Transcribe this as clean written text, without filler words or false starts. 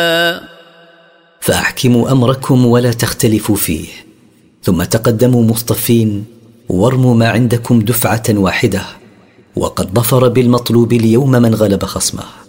فأحكموا أمركم ولا تختلفوا فيه، ثم تقدموا مصطفين وارموا ما عندكم دفعة واحدة، وقد ظفر بالمطلوب اليوم من غلب خصمه.